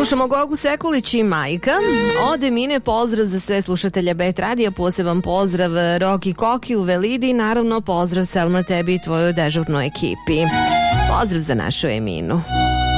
Slušamo Gogu Sekulić i Majka. Od Emine pozdrav za sve slušatelja Bet Radija, poseban pozdrav Roki Koki u Velidi i naravno pozdrav Selma tebi i tvojoj dežurnoj ekipi. Pozdrav za našu Eminu.